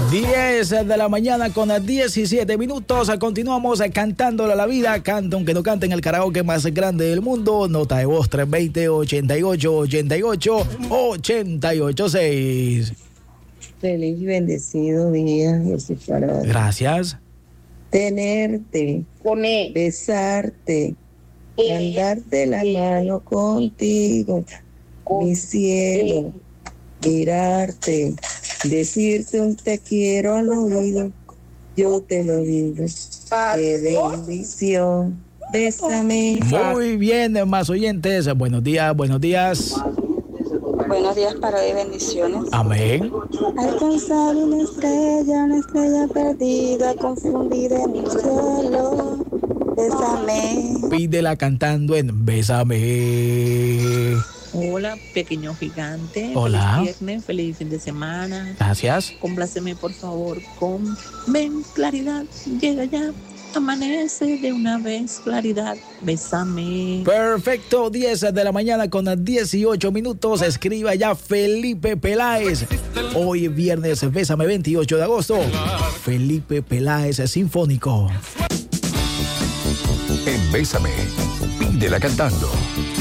10 de la mañana con 17 minutos. Continuamos cantándole a la vida. Canta aunque no cante en el karaoke más grande del mundo. Nota de voz 320-88-88-886. Feliz y bendecido día, Jesús para Gracias. tenerte, besarte, andarte la mano contigo, mi cielo, mirarte, decirte un te quiero al oído, yo te lo digo, qué bendición, bésame. Muy bien, más oyentes. Buenos días, buenos días. Buenos días para hoy, bendiciones. Amén. Alcanzar una estrella perdida, confundida en el cielo. Bésame. Pídela cantando en Bésame. Hola, pequeño gigante. Hola. Feliz viernes, feliz fin de semana. Gracias. Compláceme, por favor, con Ven, claridad, llega ya. Amanece de una vez, claridad, bésame. Perfecto, 10 de la mañana con 18 minutos. Escriba ya Felipe Peláez. Hoy viernes, Bésame, 28 de agosto. Felipe Peláez Sinfónico. En Bésame, pídela cantando.